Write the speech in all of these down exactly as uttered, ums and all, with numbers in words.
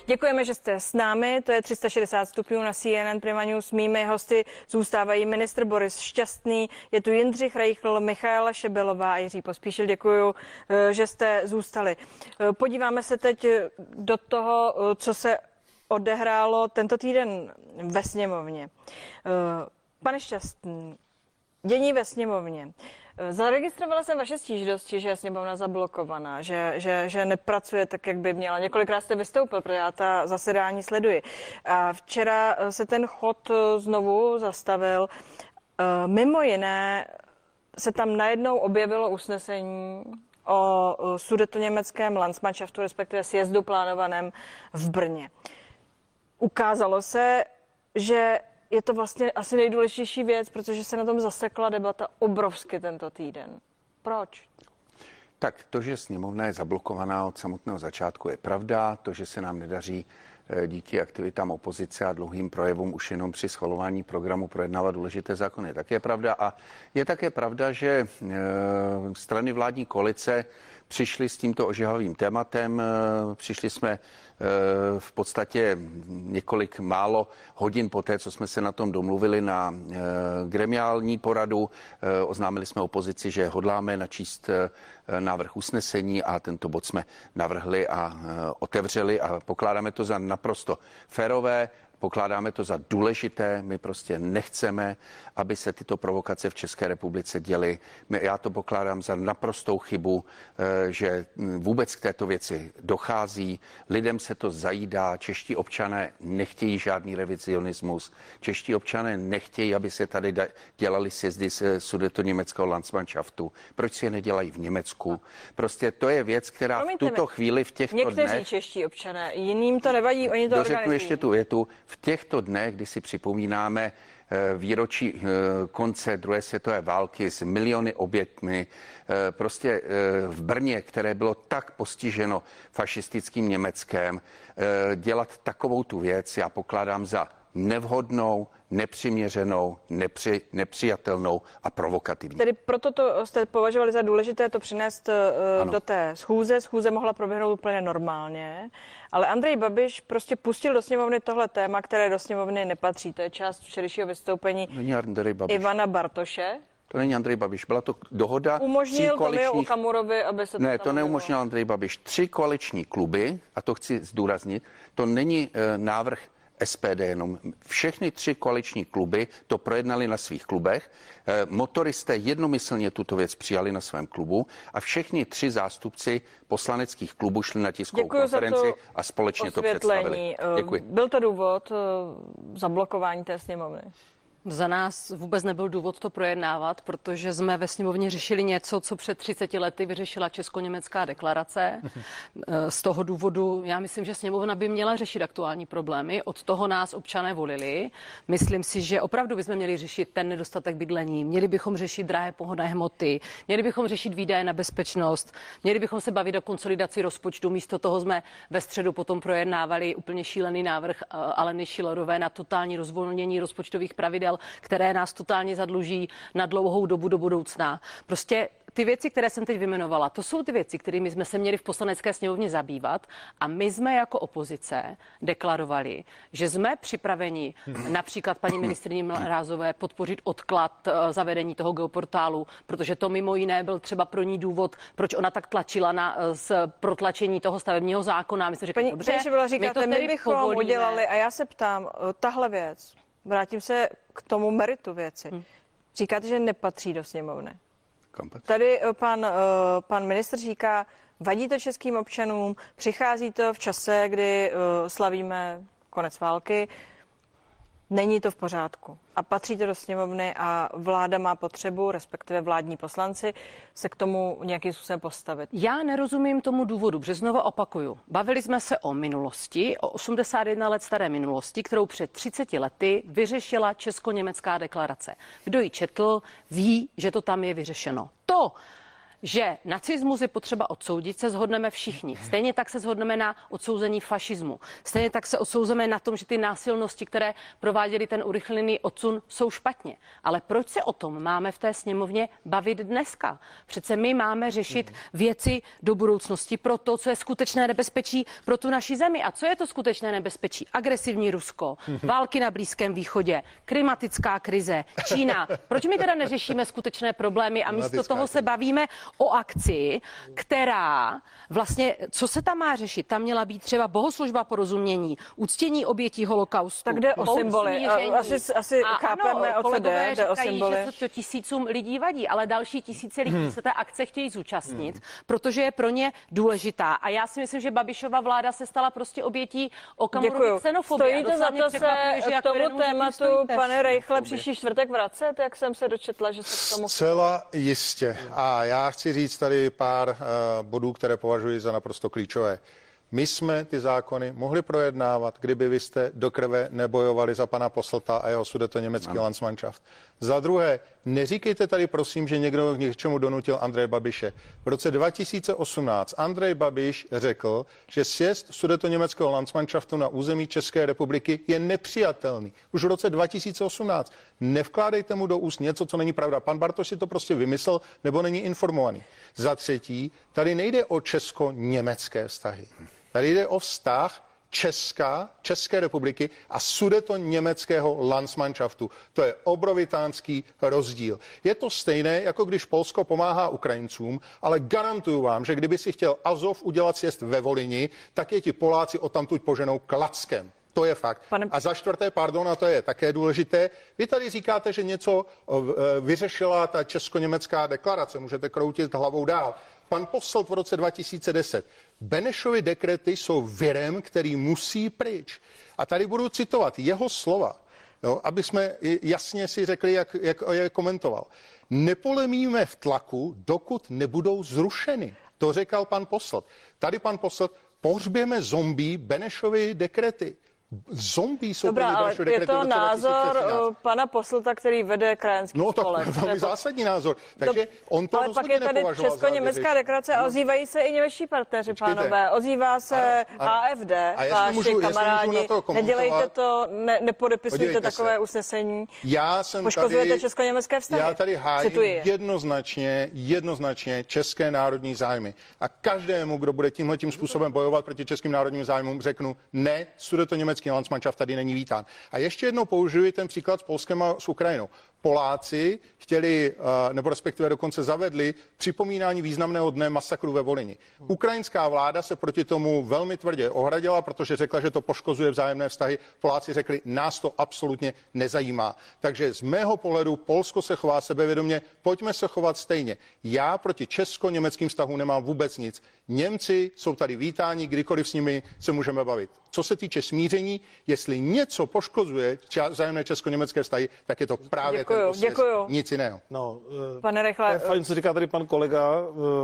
Děkujeme, že jste s námi. To je tři sta šedesát stupňů na C N N Prima News. Mými hosty zůstávají ministr Boris Šťastný, je tu Jindřich Reichl, Michaela Šebelová a Jiří Pospíšil. Děkuju, že jste zůstali. Podíváme se teď do toho, co se odehrálo tento týden ve sněmovně. Pane Šťastný, dění ve sněmovně. Zaregistrovala jsem vaše stížnosti, že je sněmovna zablokovaná, že, že, že nepracuje tak, jak by měla. Několikrát jste vystoupil, protože já ta zasedání sleduji. A včera se ten chod znovu zastavil. Mimo jiné se tam najednou objevilo usnesení o sudetoněmeckém Landsmannschaftu, respektive sjezdu plánovaném v Brně. Ukázalo se, že je to vlastně asi nejdůležitější věc, protože se na tom zasekla debata obrovsky tento týden. Proč? Tak to, že sněmovna je zablokovaná od samotného začátku, je pravda. To, že se nám nedaří díky aktivitám opozice a dlouhým projevům už jenom při schvalování programu projednávat důležité zákony, je také pravda. A je také pravda, že strany vládní koalice přišli s tímto ožehavým tématem. Přišli jsme v podstatě několik málo hodin poté, co jsme se na tom domluvili na gremiální poradu. Oznámili jsme opozici, že hodláme načíst návrh usnesení a tento bod jsme navrhli a otevřeli a pokládáme to za naprosto férové. Pokládáme to za důležité, my prostě nechceme, aby se tyto provokace v České republice děly. Já to pokládám za naprostou chybu, že vůbec k této věci dochází. Lidem se to zajídá, čeští občané nechtějí žádný revizionismus, čeští občané nechtějí, aby se tady dělali sjezdy z sudetoněmeckého Landsmannschaftu. Proč si je nedělají v Německu? Prostě to je věc, která Promiňte v tuto mi. chvíli v těchto Někteří dnech... Někteří čeští občané, jiným to nevadí, oni to Dořeknu organizují. ještě tu větu. V těchto dnech, kdy si připomínáme výročí konce druhé světové války s miliony obětmi, prostě v Brně, které bylo tak postiženo fašistickým Německem, dělat takovou tu věc, já pokládám za nevhodnou, nepřiměřenou, nepři, nepřijatelnou a provokativní. Tedy proto to jste považovali za důležité to přinést ano. do té schůze. Schůze mohla proběhnout úplně normálně, ale Andrej Babiš prostě pustil do sněmovny tohle téma, které do sněmovny nepatří. To je část včerejšího vystoupení Ivana Bartoše. To není Andrej Babiš, byla to dohoda. Umožnil Tomio Okamurovi, aby se to Ne, to neumožnil Andrej Babiš. Tři koaliční kluby, a to chci zdůraznit, to není e, návrh S P D jenom. Všechny tři koaliční kluby to projednali na svých klubech. E, motoristé jednomyslně tuto věc přijali na svém klubu a všechny tři zástupci poslaneckých klubů šli na tiskovou Děkuji konferenci a společně to představili. Děkuji. Byl to důvod zablokování té sněmovny? Za nás vůbec nebyl důvod to projednávat, protože jsme ve sněmovně řešili něco, co před třiceti lety vyřešila Česko-německá deklarace. Z toho důvodu já myslím, že sněmovna by měla řešit aktuální problémy. Od toho nás občané volili. Myslím si, že opravdu bychom měli řešit ten nedostatek bydlení. Měli bychom řešit drahé pohonné hmoty. Měli bychom řešit výdaje na bezpečnost. Měli bychom se bavit o konsolidaci rozpočtu. Místo toho jsme ve středu potom projednávali úplně šílený návrh Aleny Schillerové na totální rozvolnění rozpočtových pravidel, které nás totálně zadluží na dlouhou dobu do budoucna. Prostě ty věci, které jsem teď vyjmenovala, to jsou ty věci, kterými jsme se měli v Poslanecké sněmovně zabývat a my jsme jako opozice deklarovali, že jsme připraveni například paní ministryni Mrázové podpořit odklad zavedení toho geoportálu, protože to mimo jiné byl třeba pro ní důvod, proč ona tak tlačila na s protlačení toho stavebního zákona. My jsme řekli, paní, dobře, paní Šebelová, říkáte, my, to my bychom povolíme. udělali, a já se ptám, tahle věc, vrátím se k tomu meritu věci. Hmm. Říkáte, že nepatří do sněmovny. Tady pan, pan ministr říká, vadí to českým občanům, přichází to v čase, kdy slavíme konec války, není to v pořádku. A patří to do sněmovny a vláda má potřebu, respektive vládní poslanci, se k tomu nějakým způsobem postavit. Já nerozumím tomu důvodu, protože znovu opakuju. Bavili jsme se o minulosti, o osmdesát jedna let staré minulosti, kterou před třiceti lety vyřešila Česko-německá deklarace. Kdo ji četl, ví, že to tam je vyřešeno. To že nacismus je potřeba odsoudit, se shodneme všichni. Stejně tak se shodneme na odsouzení fašismu. Stejně tak se odsouzeme na tom, že ty násilnosti, které prováděly ten urychlený odsun, jsou špatně. Ale proč se o tom máme v té sněmovně bavit dneska? Přece my máme řešit věci do budoucnosti pro to, co je skutečné nebezpečí pro tu naši zemi. A co je to skutečné nebezpečí? Agresivní Rusko, války na Blízkém východě, klimatická krize, Čína. Proč my teda neřešíme skutečné problémy a místo toho se bavíme o akci, která vlastně, co se tam má řešit? Tam měla být třeba bohoslužba porozumění, uctění obětí holokaustu. Tak jde o symboly. A asi, asi a chápeme, ano, o co jde, jde o říkají, symboly. že se to tisícům lidí vadí, ale další tisíce lidí hmm. se té akce chtějí zúčastnit, hmm. protože je pro ně důležitá. A já si myslím, že Babišova vláda se stala prostě obětí Okamurovy xenofobie. Stojíte za to se k tomu tématu, pane Rejchle, příští čtvrtek vracet, jak jsem se dočetla, že se k tomu... Zcela jistě. A já chci říct tady pár uh, bodů, které považuji za naprosto klíčové. My jsme ty zákony mohli projednávat, kdyby vy jste do krve nebojovali za pana Posselta a jeho sudetoněmecký Landsmannschaft. Za druhé, neříkejte tady prosím, že někdo k něčemu donutil Andreje Babiše. V roce dva tisíce osmnáct Andrej Babiš řekl, že sjezd sudetoněmeckého Landsmannschaftu na území České republiky je nepřijatelný. Už v roce dva tisíce osmnáct. Nevkládejte mu do úst něco, co není pravda. Pan Bartoš si to prostě vymyslel nebo není informovaný. Za třetí, tady nejde o česko-německé vztahy. Tady jde o vztah Česka, České republiky a sudetoněmeckého Landsmannschaftu. To je obrovitánský rozdíl. Je to stejné, jako když Polsko pomáhá Ukrajincům, ale garantuju vám, že kdyby si chtěl Azov udělat sjezd ve Volyni, tak je ti Poláci odtamtud poženou klackem. To je fakt. Pane... A za čtvrté, pardon, a to je také důležité, vy tady říkáte, že něco vyřešila ta česko-německá deklarace, můžete kroutit hlavou dál. Pan Posselt v roce dva tisíce deset. Benešovy dekrety jsou virem, který musí pryč. A tady budu citovat jeho slova, no, aby jsme jasně si řekli, jak, jak je komentoval. Nepolemíme v tlaku, dokud nebudou zrušeny. To řekl pan Posselt. Tady pan Posselt, pohřběme zombie Benešovy dekrety. Zombie jsou Dobrá, ale je to názor pana Posselta, který vede krajanský no, spolek. No, to je velmi zásadní názor. Takže on to ale pak je tady česko-německá deklarace a ozývají se i němečtí partneři, Počkejte. pánové. Ozývá se ano, ano. A F D, a váši můžu, kamarádi. To nedělejte to, ne, nepodepisujte Podívejte takové se. usnesení. Já jsem Poškozujete tady, česko-německé vztahy. Já tady hájím jednoznačně, jednoznačně české národní zájmy. A každému, kdo bude tímhle tím způsobem bojovat proti českým národním zájmům, řeknu ne, sudetoněmecký Landsmannschaft tady není vítán. A ještě jednou použiju ten příklad s Polskem a s Ukrajinou. Poláci chtěli, nebo respektive dokonce zavedli připomínání významného dne masakru ve Volyni. Ukrajinská vláda se proti tomu velmi tvrdě ohradila, protože řekla, že to poškozuje vzájemné vztahy. Poláci řekli, nás to absolutně nezajímá. Takže z mého pohledu Polsko se chová sebevědomě, pojďme se chovat stejně. Já proti česko-německým vztahům nemám vůbec nic. Němci jsou tady vítáni, kdykoliv s nimi se můžeme bavit. Co se týče smíření, jestli něco poškozuje vzájemné česko-německé vztahy, tak je to právě děkuju, ten proces, děkuju. nic jiného. No, pane Rejchle, fajn, co říká tady pan kolega.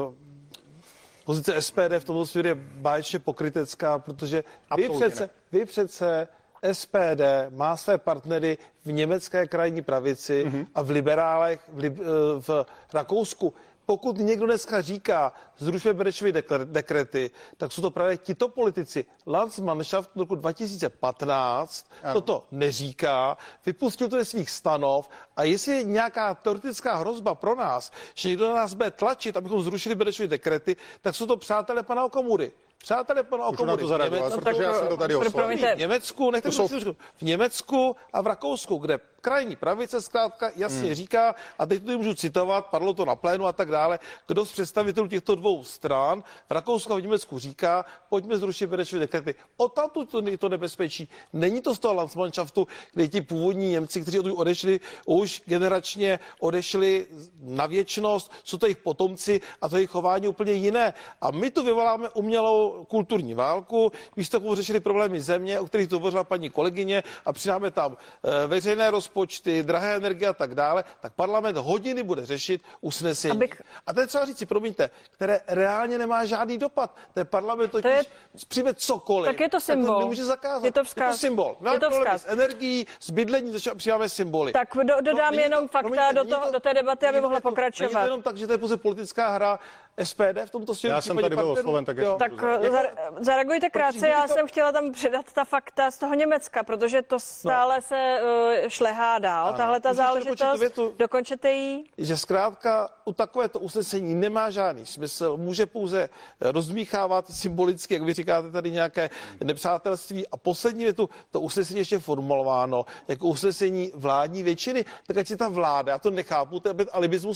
Pozice S P D v tomto směru je báječně pokrytecká, protože vy přece, vy přece S P D má své partnery v německé krajní pravici mm-hmm. a v liberálech v, Lib- v Rakousku. Pokud někdo dneska říká, zrušme Benešovy dekrety, tak jsou to právě tito politici. Landsmannschaft roku dva tisíce patnáct ano. toto neříká, vypustil to ze svých stanov a jestli je nějaká teoretická hrozba pro nás, že někdo na nás bude tlačit, abychom zrušili Benešovy dekrety, tak jsou to přátelé pana Okamury. Přátelé pana Okamury. V Německu, já jsem to tady v Německu, nechte jsou... v Německu a v Rakousku, kde krajní pravice zkrátka jasně hmm. říká, a teď to můžu citovat, padlo to na plénu a tak dále, kdo z představitelů těchto dvou stran v Rakousku a v Německu říká, pojďme zrušit Benešovy dekrety. Odtamtud to, to nebezpečí. Není to z toho Landsmannschaftu, kde ti původní Němci, kteří odešli, už generačně odešli na věčnost, jsou to jejich potomci a to jejich chování úplně jiné. A my tu vyvoláme umělou kulturní válku, místo toho řešili problémy země, o kterých tu hovořila paní kolegyně, a přidáme tam e, veřejné rozpočty, rozpočty, drahé energie a tak dále, tak parlament hodiny bude řešit usnesení. Abych- A to je třeba říci, promiňte, které reálně nemá žádný dopad. Ten parlament totiž je- přijme cokoliv. Tak je to symbol. Tak nemůže zakázat. Je to Je vzkaz. to symbol. Je to vzkaz. S energií, s bydlením začíná- přijímáme symboly. Tak do, dodám není jenom fakta promiňte, do, není toho, do té debaty, aby není mohla to- Není pokračovat. to jenom tak, že to je pouze politická hra S P D v tomto směru. Já v jsem případě tady byl partnerů? osloven, tak Jo. jestli Tak můžu eh, za, zareagujte krátce, kdyby já to- jsem chtěla tam předat ta fakta z toho Německa, protože to stále se uh, šlehá dál, Ano. tahle ta Můžete záležitost. dokončit tu větu? Dokončete ji? Že zkrátka u takovéto usnesení nemá žádný smysl, může pouze rozdmíchávat symbolicky, jak vy říkáte tady nějaké nepřátelství. A poslední větu, to usnesení ještě formulováno jako usnesení vládní většiny, tak ať si ta vláda, já to nechápu, to je alibismus